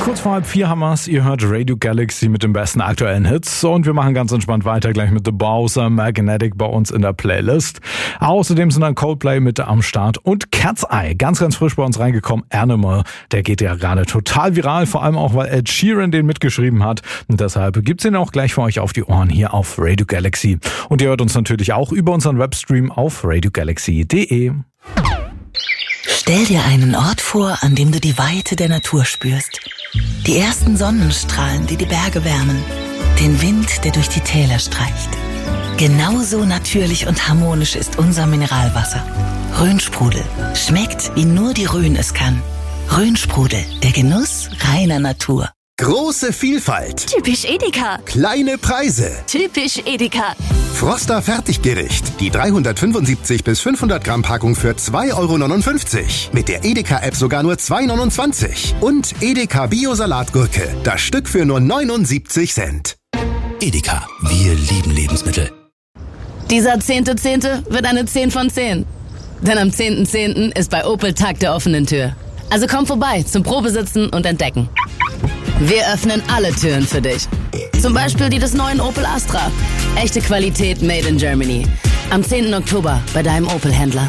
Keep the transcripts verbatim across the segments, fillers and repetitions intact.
Kurz vor halb vier haben wir's. Ihr hört Radio Galaxy mit den besten aktuellen Hits und wir machen ganz entspannt weiter gleich mit The Bowser Magnetic bei uns in der Playlist. Außerdem sind dann Coldplay mit am Start und Cat's Eye, ganz, ganz frisch bei uns reingekommen. Animal, der geht ja gerade total viral, vor allem auch, weil Ed Sheeran den mitgeschrieben hat. Und deshalb gibt's den auch gleich für euch auf die Ohren hier auf Radio Galaxy. Und ihr hört uns natürlich auch über unseren Webstream auf radio galaxy punkt de. Stell dir einen Ort vor, an dem du die Weite der Natur spürst. Die ersten Sonnenstrahlen, die die Berge wärmen. Den Wind, der durch die Täler streicht. Genauso natürlich und harmonisch ist unser Mineralwasser. Rhönsprudel. Schmeckt, wie nur die Rhön es kann. Rhönsprudel, der Genuss reiner Natur. Große Vielfalt. Typisch Edeka. Kleine Preise. Typisch Edeka. Froster Fertiggericht. Die dreihundertfünfundsiebzig bis fünfhundert Gramm Packung für zwei Euro neunundfünfzig. Mit der Edeka-App sogar nur zwei Euro neunundzwanzig. Und Edeka Bio-Salatgurke. Das Stück für nur neunundsiebzig Cent. Edeka. Wir lieben Lebensmittel. Dieser zehnte Zehnte wird eine zehn von zehn. Denn am zehnten Zehnten ist bei Opel Tag der offenen Tür. Also komm vorbei zum Probesitzen und Entdecken. Wir öffnen alle Türen für dich. Zum Beispiel die des neuen Opel Astra. Echte Qualität made in Germany. Am zehnten Oktober bei deinem Opel-Händler.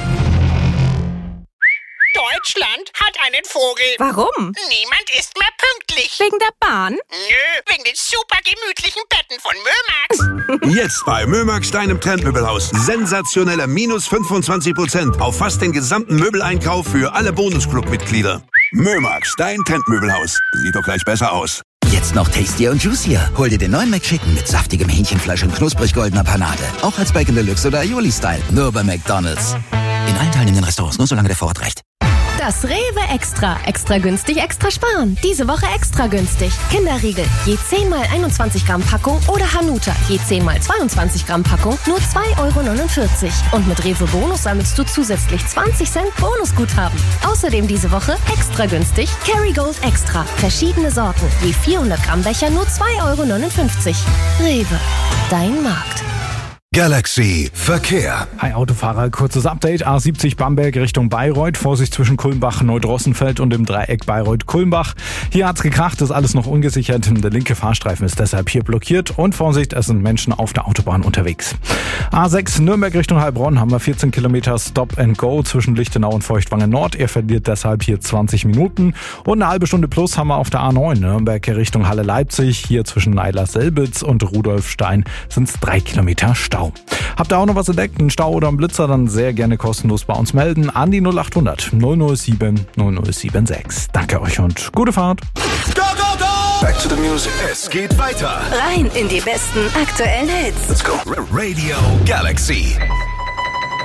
Deutschland hat einen Vogel. Warum? Niemand ist mehr pünktlich. Wegen der Bahn? Nö, wegen den super gemütlichen Betten von Mömax. Jetzt bei Mömax, deinem Trendmöbelhaus. Sensationelle minus fünfundzwanzig Prozent auf fast den gesamten Möbeleinkauf für alle Bonusclub-Mitglieder. Mömax, dein Trendmöbelhaus. Sieht doch gleich besser aus. Jetzt noch tastier und juicier. Hol dir den neuen McChicken mit saftigem Hähnchenfleisch und knusprig goldener Panade. Auch als Bacon Deluxe oder Aioli-Style. Nur bei McDonald's. In allen teilnehmenden Restaurants, nur solange der Vorrat reicht. Das Rewe Extra. Extra günstig, extra sparen. Diese Woche extra günstig. Kinderriegel, je zehn mal einundzwanzig Gramm Packung oder Hanuta, je zehn mal zweiundzwanzig Gramm Packung, nur zwei Euro neunundvierzig. Und mit Rewe Bonus sammelst du zusätzlich zwanzig Cent Bonusguthaben. Außerdem diese Woche extra günstig Kerrygold Extra. Verschiedene Sorten, je vierhundert Gramm Becher, nur zwei Euro neunundfünfzig. Rewe, dein Markt. Galaxy Verkehr. Hi Autofahrer, kurzes Update. A siebzig Bamberg Richtung Bayreuth. Vorsicht zwischen Kulmbach, Neudrossenfeld und dem Dreieck Bayreuth-Kulmbach. Hier hat's gekracht, ist alles noch ungesichert. Der linke Fahrstreifen ist deshalb hier blockiert. Und Vorsicht, es sind Menschen auf der Autobahn unterwegs. A sechs Nürnberg Richtung Heilbronn haben wir vierzehn Kilometer Stop and Go zwischen Lichtenau und Feuchtwangen Nord. Ihr verliert deshalb hier zwanzig Minuten. Und eine halbe Stunde plus haben wir auf der A neun Nürnberg Richtung Halle-Leipzig. Hier zwischen Neiler-Selbitz und Rudolfstein sind's drei Kilometer Stau. Habt ihr auch noch was entdeckt, einen Stau oder einen Blitzer, dann sehr gerne kostenlos bei uns melden an die null acht hundert null null sieben null null sieben sechs. Danke euch und gute Fahrt. Go, go, go! Back to the music. Es geht weiter. Rein in die besten aktuellen Hits. Let's go. Radio Galaxy.